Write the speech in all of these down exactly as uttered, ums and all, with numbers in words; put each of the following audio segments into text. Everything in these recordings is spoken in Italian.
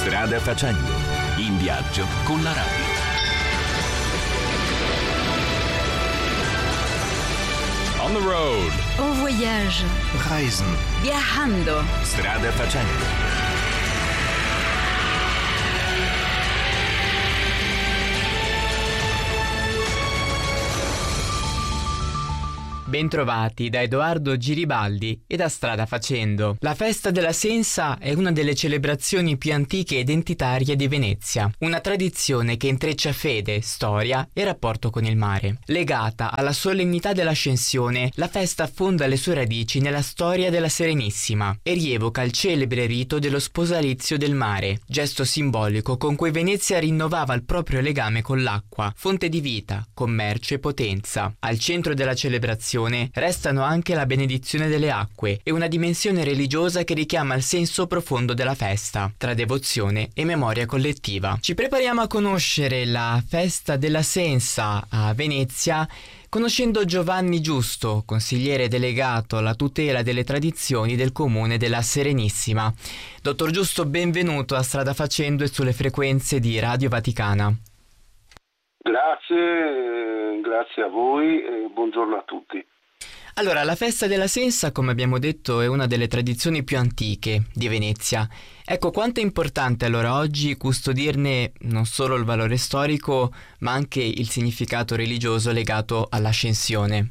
Strada facendo, in viaggio con la radio. On the road. En voyage. Reisen. Viajando. Strada facendo. Bentrovati da Edoardo Giribaldi e da Strada Facendo. La festa della Sensa è una delle celebrazioni più antiche e identitarie di Venezia, una tradizione che intreccia fede, storia e rapporto con il mare. Legata alla solennità dell'Ascensione, la festa affonda le sue radici nella storia della Serenissima e rievoca il celebre rito dello sposalizio del mare, gesto simbolico con cui Venezia rinnovava il proprio legame con l'acqua, fonte di vita, commercio e potenza. Al centro della celebrazione restano anche la benedizione delle acque e una dimensione religiosa che richiama il senso profondo della festa, tra devozione e memoria collettiva. Ci prepariamo a conoscere la festa della Sensa a Venezia conoscendo Giovanni Giusto, consigliere delegato alla tutela delle tradizioni del comune della Serenissima. Dottor Giusto, benvenuto a Strada Facendo e sulle frequenze di Radio Vaticana. Grazie, grazie a voi e buongiorno a tutti. Allora, la festa della Sensa, come abbiamo detto, è una delle tradizioni più antiche di Venezia. Ecco, quanto è importante allora oggi custodirne non solo il valore storico, ma anche il significato religioso legato all'ascensione?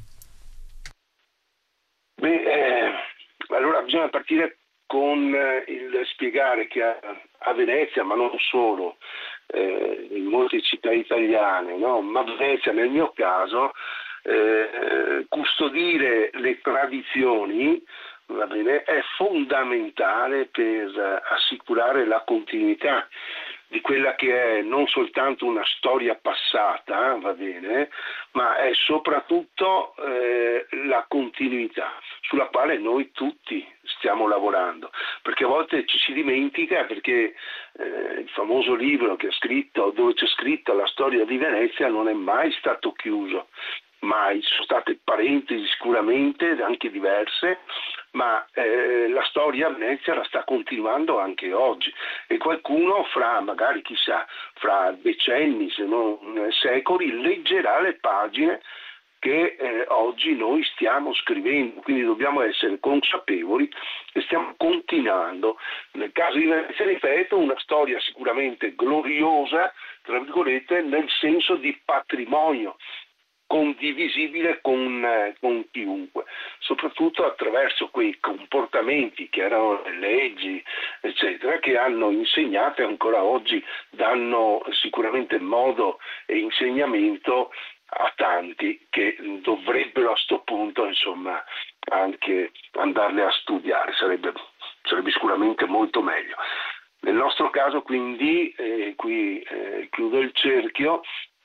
Beh, eh, allora bisogna partire con il spiegare che a, a Venezia, ma non solo, eh, in molte città italiane, no? Ma Venezia nel mio caso, eh, custodire le tradizioni, va bene, è fondamentale per assicurare la continuità di quella che è non soltanto una storia passata, va bene, ma è soprattutto eh, la continuità sulla quale noi tutti stiamo lavorando, perché a volte ci si dimentica, perché eh, il famoso libro che ha scritto, dove c'è scritto la storia di Venezia, non è mai stato chiuso. Mai, ci sono state parentesi sicuramente, anche diverse, ma eh, la storia a Venezia la sta continuando anche oggi e qualcuno fra, magari chissà, fra decenni se non secoli, leggerà le pagine che eh, oggi noi stiamo scrivendo, quindi dobbiamo essere consapevoli che stiamo continuando. Nel caso di Venezia, ripeto, una storia sicuramente gloriosa, tra virgolette, nel senso di patrimonio condivisibile con, eh, con chiunque, soprattutto attraverso quei comportamenti che erano le leggi, eccetera, che hanno insegnato e ancora oggi danno sicuramente modo e insegnamento a tanti che dovrebbero a sto punto, insomma, anche andarle a studiare, sarebbe, sarebbe sicuramente molto meglio. Nel nostro caso quindi, eh, qui eh, chiudo il cerchio,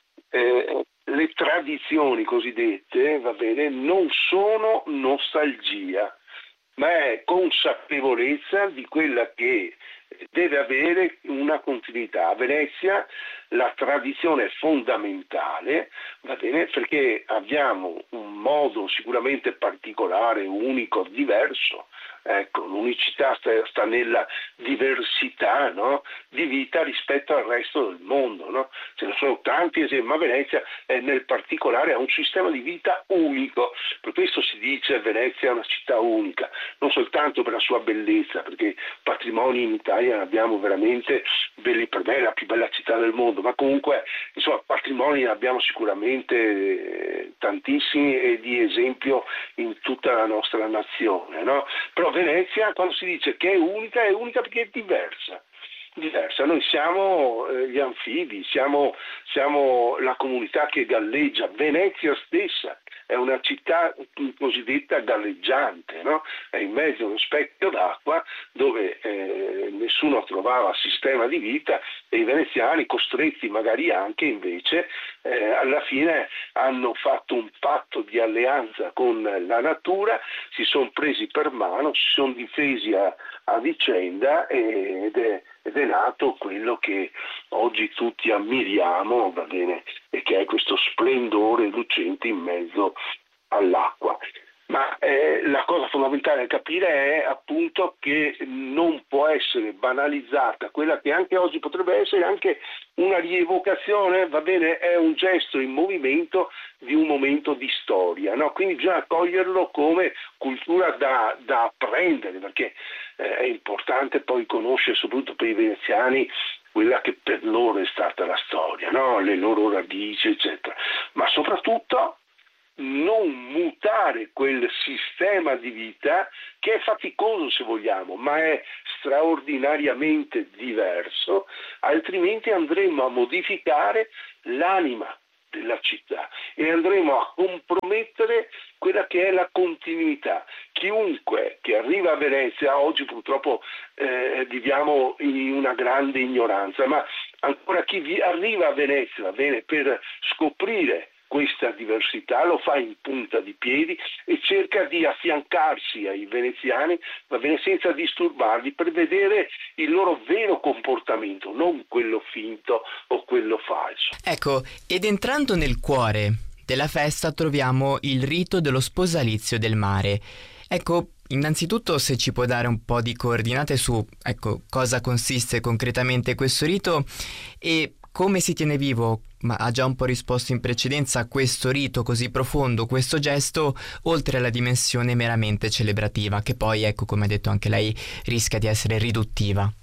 eh, le tradizioni cosiddette, va bene, non sono nostalgia, ma è consapevolezza di quella che deve avere una continuità. A Venezia la tradizione è fondamentale, va bene, perché abbiamo un modo sicuramente particolare, unico, diverso. Ecco, l'unicità sta, sta nella diversità, no? Di vita rispetto al resto del mondo, no? Ce ne sono tanti esempi, ma Venezia è nel particolare ha un sistema di vita unico, per questo si dice Venezia è una città unica, non soltanto per la sua bellezza, perché patrimoni in Italia ne abbiamo veramente belli, per me è la più bella città del mondo, ma comunque insomma patrimoni ne abbiamo sicuramente eh, tantissimi e di esempio in tutta la nostra nazione, no? Però Venezia, quando si dice che è unica, è unica perché è diversa. Diversa. Noi siamo eh, gli anfibi, siamo, siamo la comunità che galleggia. Venezia stessa è una città cosiddetta galleggiante, no? È in mezzo a uno specchio d'acqua dove eh, nessuno trovava sistema di vita e i veneziani, costretti magari anche invece, eh, alla fine hanno fatto un patto di alleanza con la natura, si sono presi per mano, si sono difesi a, a vicenda ed è ed è nato quello che oggi tutti ammiriamo, va bene, e che è questo splendore lucente in mezzo all'acqua. ma eh, la cosa fondamentale da capire è appunto che non può essere banalizzata quella che anche oggi potrebbe essere anche una rievocazione, va bene, è un gesto in movimento di un momento di storia, no? Quindi bisogna coglierlo come cultura da, da apprendere, perché eh, è importante poi conoscere, soprattutto per i veneziani, quella che per loro è stata la storia, no? Le loro radici, eccetera, ma soprattutto non mutare quel sistema di vita che è faticoso se vogliamo, ma è straordinariamente diverso, altrimenti andremo a modificare l'anima della città e andremo a compromettere quella che è la continuità. Chiunque che arriva a Venezia, oggi purtroppo eh, viviamo in una grande ignoranza, ma ancora chi vi arriva a Venezia, va bene, per scoprire questa diversità, lo fa in punta di piedi e cerca di affiancarsi ai veneziani, va bene, senza disturbarli, per vedere il loro vero comportamento, non quello finto o quello falso. Ecco, ed entrando nel cuore della festa troviamo il rito dello sposalizio del mare. Ecco, innanzitutto se ci può dare un po' di coordinate su, ecco, cosa consiste concretamente questo rito e come si tiene vivo, ma ha già un po' risposto in precedenza, questo rito così profondo, questo gesto, oltre alla dimensione meramente celebrativa, che poi, ecco, come ha detto anche lei, rischia di essere riduttiva.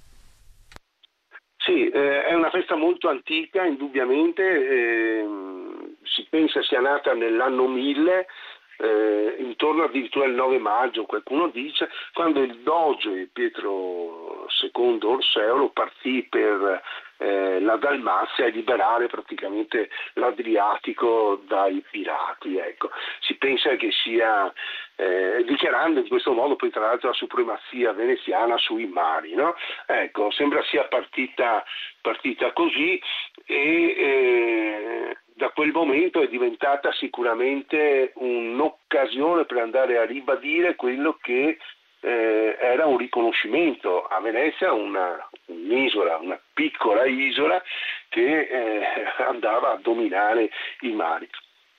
Sì, eh, è una festa molto antica, indubbiamente, eh, si pensa sia nata nell'anno mille, eh, intorno addirittura al nove maggio, qualcuno dice, quando il doge Pietro secondo Orseolo partì per eh, la Dalmazia e liberare praticamente l'Adriatico dai pirati. Ecco. Si pensa che sia eh, dichiarando in questo modo poi tra l'altro la supremazia veneziana sui mari, no? Ecco, sembra sia partita, partita così e eh, da quel momento è diventata sicuramente un'occasione per andare a ribadire quello che eh, era un riconoscimento a Venezia, una, un'isola, una piccola isola che eh, andava a dominare i mari.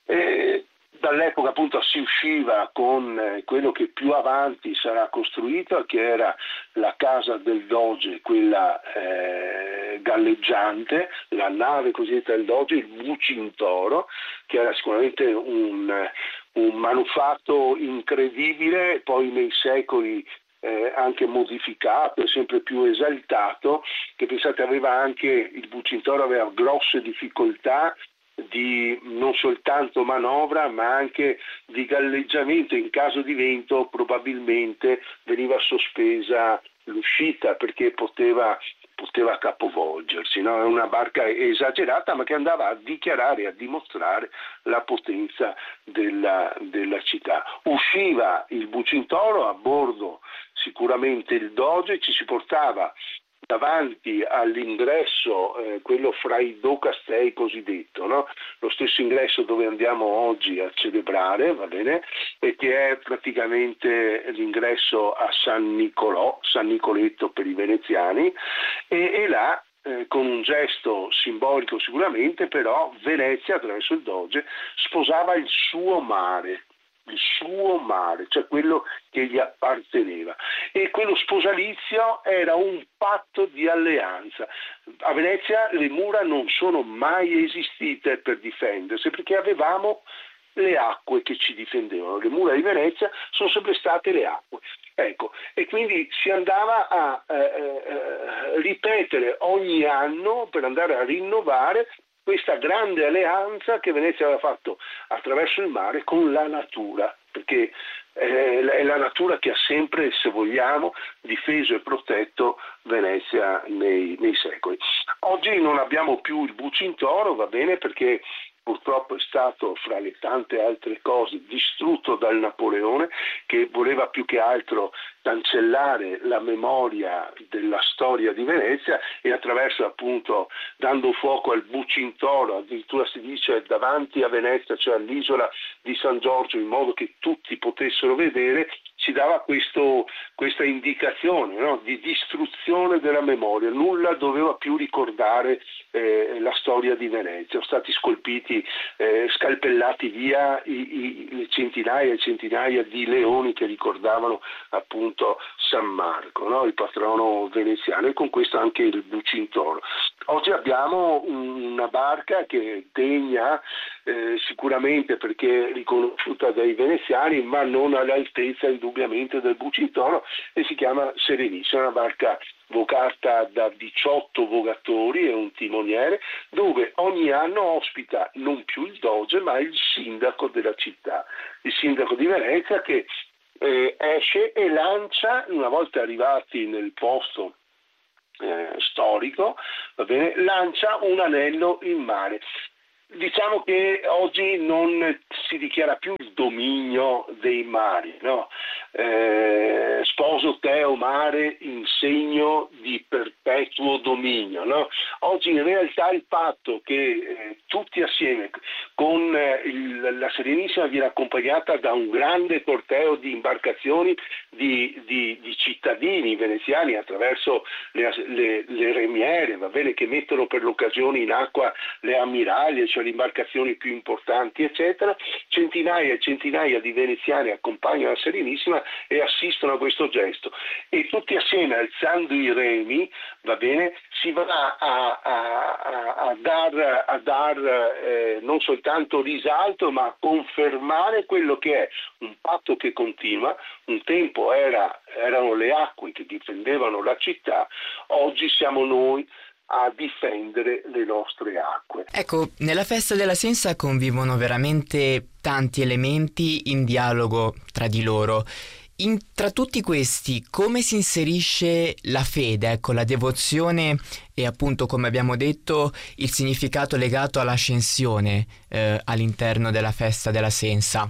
E dall'epoca appunto si usciva con quello che più avanti sarà costruito, che era la casa del doge, quella eh, galleggiante, la nave cosiddetta del doge, il Bucintoro, che era sicuramente un, un manufatto incredibile, poi nei secoli eh, anche modificato e sempre più esaltato, che pensate aveva anche, il Bucintoro aveva grosse difficoltà di non soltanto manovra ma anche di galleggiamento, in caso di vento probabilmente veniva sospesa l'uscita perché poteva, poteva capovolgersi, no? È una barca esagerata ma che andava a dichiarare, a dimostrare la potenza della, della città. Usciva il Bucintoro, a bordo sicuramente il doge, ci si portava davanti all'ingresso, eh, quello fra i due castei cosiddetto, no? Lo stesso ingresso dove andiamo oggi a celebrare, va bene? E che è praticamente l'ingresso a San Nicolò, San Nicoletto per i veneziani, e, e là eh, con un gesto simbolico sicuramente, però Venezia attraverso il doge sposava il suo mare, il suo mare, cioè quello che gli apparteneva, e quello sposalizio era un patto di alleanza. A Venezia le mura non sono mai esistite per difendersi perché avevamo le acque che ci difendevano, le mura di Venezia sono sempre state le acque. Ecco, e quindi si andava a eh, eh, ripetere ogni anno per andare a rinnovare questa grande alleanza che Venezia aveva fatto attraverso il mare con la natura, perché è la natura che ha sempre, se vogliamo, difeso e protetto Venezia nei, nei secoli. Oggi non abbiamo più il Bucintoro, va bene, perché purtroppo è stato, fra le tante altre cose, distrutto dal Napoleone, che voleva più che altro cancellare la memoria della storia di Venezia e attraverso appunto dando fuoco al Bucintoro, addirittura si dice davanti a Venezia, cioè all'isola di San Giorgio, in modo che tutti potessero vedere, ci dava questo, questa indicazione, no? Di distruzione della memoria, nulla doveva più ricordare eh, la storia di Venezia, sono stati scolpiti, eh, scalpellati via i, i centinaia e centinaia di leoni che ricordavano appunto San Marco, no? Il patrono veneziano, e con questo anche il Bucintoro. Oggi abbiamo una barca che è degna eh, sicuramente perché è riconosciuta dai veneziani, ma non all'altezza indubbiamente del Bucintoro, e si chiama Serenissima, una barca vocata da diciotto vogatori e un timoniere, dove ogni anno ospita non più il doge ma il sindaco della città, il sindaco di Venezia, che eh, esce e lancia, una volta arrivati nel posto eh, storico, va bene, lancia un anello in mare. Diciamo che oggi non si dichiara più il dominio dei mari, no? Eh, sposo te, o mare, in segno di perpetuo dominio, no? Oggi in realtà il fatto che eh, tutti assieme con eh, il, la Serenissima viene accompagnata da un grande corteo di imbarcazioni di, di, di cittadini veneziani attraverso le, le, le remiere, va bene, che mettono per l'occasione in acqua le ammiraglie, cioè le imbarcazioni più importanti, eccetera. Centinaia e centinaia di veneziani accompagnano la Serenissima e assistono a questo gesto, e tutti assieme, alzando i remi, va bene, si va a, a, a, a dar, a dar eh, non soltanto risalto, ma a confermare quello che è un patto che continua. Un tempo era, erano le acque che difendevano la città, oggi siamo noi a difendere le nostre acque. Ecco, nella festa della Sensa convivono veramente tanti elementi in dialogo tra di loro. In, tra tutti questi, come si inserisce la fede, ecco, la devozione e appunto, come abbiamo detto, il significato legato all'ascensione eh, all'interno della festa della Sensa?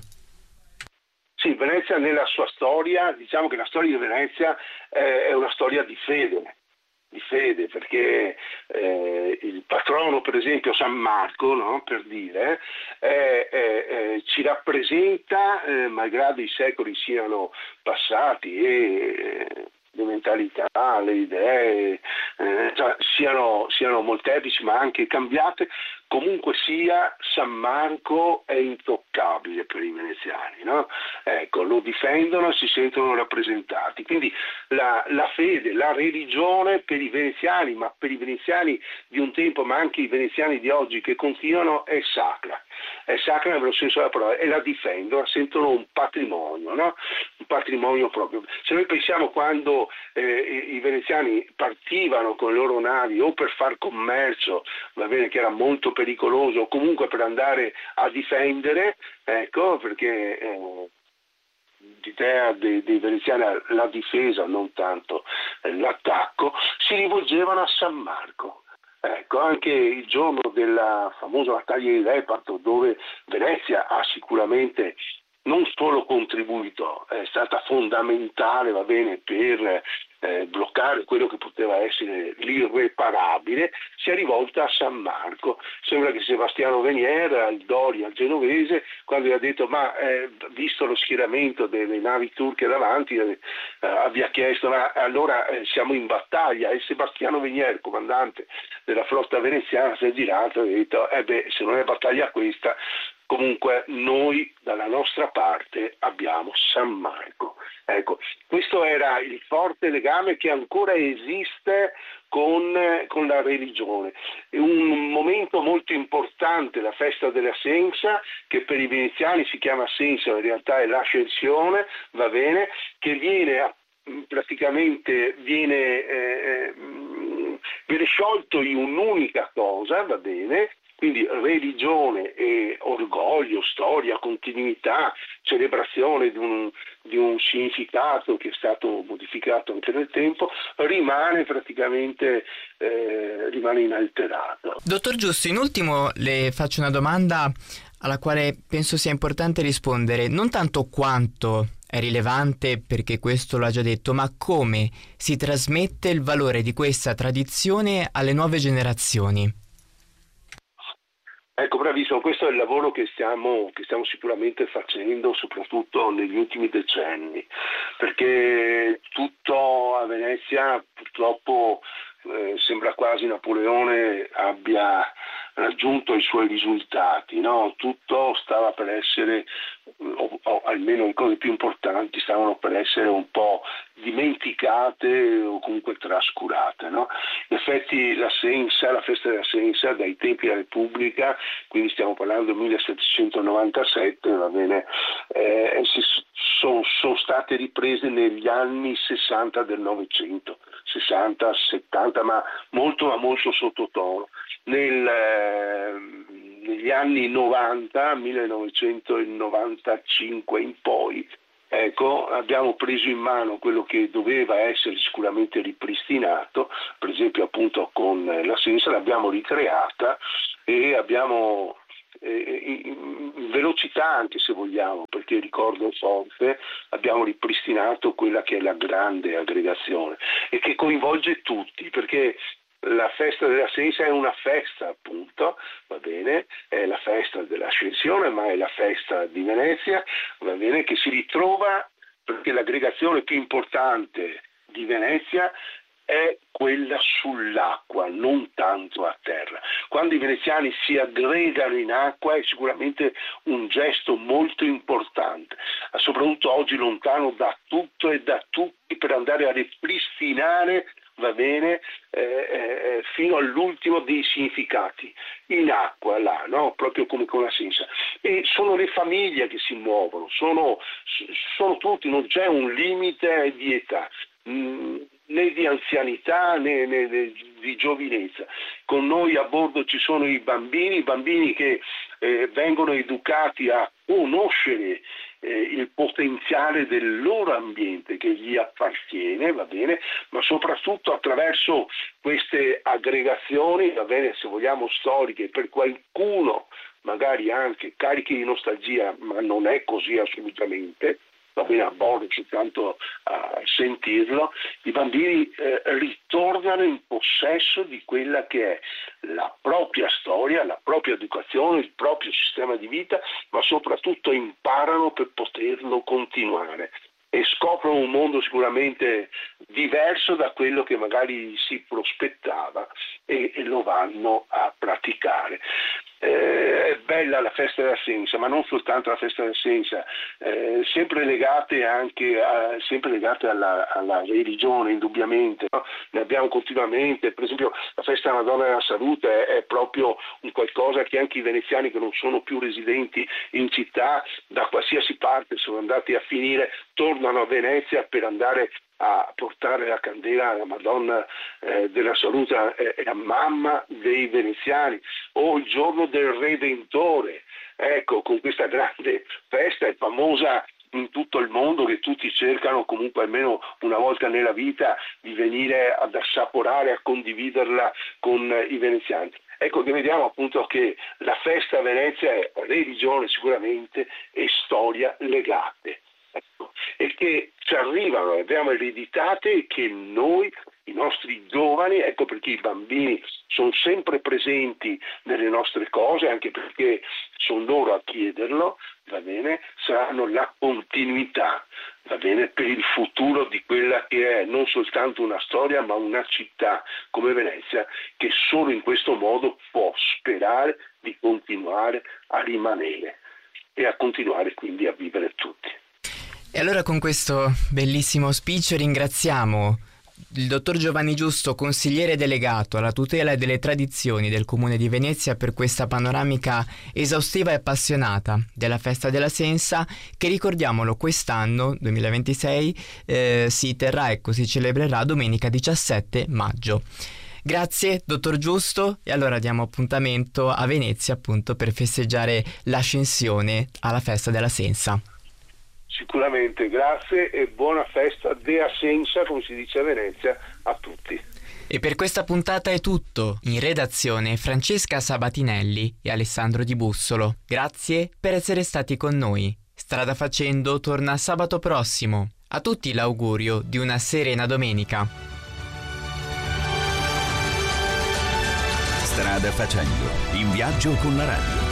Sì, Venezia nella sua storia, diciamo che la storia di Venezia eh, è una storia di fede. di fede, perché eh, il patrono, per esempio San Marco, no, per dire, eh, eh, eh, ci rappresenta, eh, malgrado i secoli siano passati e eh, le mentalità, le idee eh, cioè, siano, siano molteplici ma anche cambiate, comunque sia San Marco è intoccabile per i veneziani, no? Ecco, lo difendono, si sentono rappresentati. Quindi la, la fede, la religione per i veneziani, ma per i veneziani di un tempo, ma anche i veneziani di oggi che continuano, è sacra. È sacra nel vero senso della parola, e la difendono, la sentono un patrimonio, no? Un patrimonio proprio. Se noi pensiamo quando eh, i, i veneziani partivano con le loro navi o per far commercio, va bene, che era molto pericoloso, o comunque per andare a difendere, ecco, perché eh, l'idea dei, dei veneziani è la difesa, non tanto eh, l'attacco, si rivolgevano a San Marco. Ecco, anche il giorno della famosa battaglia di Lepanto, dove Venezia ha sicuramente non solo contribuito, è stata fondamentale, va bene, per eh, bloccare quello che poteva essere l'irreparabile, si è rivolta a San Marco. Sembra che Sebastiano Venier, il Doria, il genovese, quando gli ha detto, ma eh, visto lo schieramento delle navi turche davanti, eh, abbia chiesto, ma allora eh, siamo in battaglia, e Sebastiano Venier, comandante della flotta veneziana, si è girato e ha detto, eh beh, se non è battaglia questa, comunque noi dalla nostra parte abbiamo San Marco. Ecco, questo era il forte legame che ancora esiste con, con la religione. È un momento molto importante, la festa della Sensa, che per i veneziani si chiama Sensa, in realtà è l'ascensione, va bene, che viene praticamente viene, eh, viene sciolto in un'unica cosa, va bene, quindi religione e orgoglio, storia, continuità, celebrazione di un, di un significato che è stato modificato anche nel tempo, rimane praticamente eh, rimane inalterato. Dottor Giusto, in ultimo le faccio una domanda alla quale penso sia importante rispondere, non tanto quanto è rilevante, perché questo l'ha già detto, ma come si trasmette il valore di questa tradizione alle nuove generazioni. Ecco, bravissimo, questo è il lavoro che stiamo, che stiamo sicuramente facendo, soprattutto negli ultimi decenni, perché tutto a Venezia purtroppo eh, sembra quasi Napoleone abbia raggiunto i suoi risultati, no? Tutto stava per essere, o, o almeno le cose più importanti stavano per essere un po' dimenticate o comunque trascurate, no? In effetti la Sensa, la festa della Sensa dai tempi della Repubblica, quindi stiamo parlando del millesettecentonovantasette, va bene, eh, si, sono, sono state riprese negli anni sessanta del Novecento, sessanta, settanta, ma molto ma molto sottotono. Nel, eh, negli anni novanta, millenovecentonovantacinque in poi, ecco, abbiamo preso in mano quello che doveva essere sicuramente ripristinato, per esempio appunto con la Sensa l'abbiamo ricreata e abbiamo eh, in velocità, anche se vogliamo, perché ricordo forte, abbiamo ripristinato quella che è la grande aggregazione e che coinvolge tutti, perché la festa della Sensa è una festa, appunto, va bene, è la festa dell'Ascensione, ma è la festa di Venezia, va bene, che si ritrova perché l'aggregazione più importante di Venezia è quella sull'acqua, non tanto a terra. Quando i veneziani si aggregano in acqua è sicuramente un gesto molto importante, soprattutto oggi lontano da tutto e da tutti, per andare a ripristinare, va bene, eh, eh, fino all'ultimo dei significati, in acqua là, no? Proprio come con la Sensa. E sono le famiglie che si muovono, sono, sono tutti, non c'è un limite di età, mh, né di anzianità né, né, né di giovinezza. Con noi a bordo ci sono i bambini, i bambini che eh, vengono educati a conoscere eh, il potenziale del loro ambiente che gli appartiene, va bene, ma soprattutto attraverso queste aggregazioni, va bene, se vogliamo storiche, per qualcuno magari anche carichi di nostalgia, ma non è così assolutamente, va bene, a bordo soltanto a sentirlo, i bambini eh, ritornano in possesso di quella che è la propria storia, la propria educazione, il proprio sistema di vita, ma soprattutto imparano per poterlo continuare e scoprono un mondo sicuramente diverso da quello che magari si prospettava e, e lo vanno a praticare. Eh, è bella la festa della Sensa, ma non soltanto la festa della Sensa, eh, sempre legate anche a, sempre legate alla, alla religione, indubbiamente, no? Ne abbiamo continuamente, per esempio la festa della Madonna della Salute è, è proprio un qualcosa che anche i veneziani che non sono più residenti in città, da qualsiasi parte sono andati a finire, tornano a Venezia per andare a portare la candela alla Madonna eh, della Salute, eh, la mamma dei veneziani, o il giorno del Redentore, ecco, con questa grande festa, è famosa in tutto il mondo, che tutti cercano comunque almeno una volta nella vita di venire ad assaporare, a condividerla con i veneziani. Ecco che vediamo appunto che la festa a Venezia è religione sicuramente e storia legate. Ecco, e che ci arrivano, le abbiamo ereditate e che noi, i nostri giovani, ecco perché i bambini sono sempre presenti nelle nostre cose, anche perché sono loro a chiederlo, va bene, saranno la continuità, va bene, per il futuro di quella che è non soltanto una storia ma una città come Venezia, che solo in questo modo può sperare di continuare a rimanere e a continuare quindi a vivere tutti. E allora con questo bellissimo speech ringraziamo il dottor Giovanni Giusto, consigliere delegato alla tutela delle tradizioni del Comune di Venezia, per questa panoramica esaustiva e appassionata della festa della Sensa, che, ricordiamolo, quest'anno duemilaventisei eh, si terrà, ecco, si celebrerà domenica diciassette maggio. Grazie dottor Giusto, e allora diamo appuntamento a Venezia appunto per festeggiare l'ascensione alla festa della Sensa. Sicuramente, grazie e buona festa de Ascensa, come si dice a Venezia, a tutti. E per questa puntata è tutto. In redazione Francesca Sabatinelli e Alessandro Di Bussolo. Grazie per essere stati con noi. Strada Facendo torna sabato prossimo. A tutti l'augurio di una serena domenica. Strada Strada facendo, in viaggio con la radio.